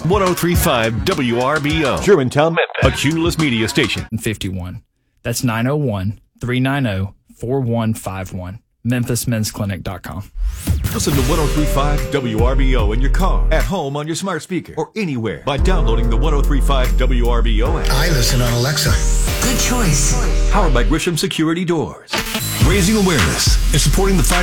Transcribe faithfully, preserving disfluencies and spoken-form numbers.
ten thirty-five W R B O. Germantown, Memphis. A Cumulus Media Station. fifty-one. That's nine oh one, three nine oh, four one five one. Memphis Men's Clinic dot com. Listen to ten thirty-five W R B O in your car, at home on your smart speaker, or anywhere by downloading the ten thirty-five W R B O app. I listen on Alexa. Good choice. Powered by Grisham Security Doors. Raising awareness and supporting the fight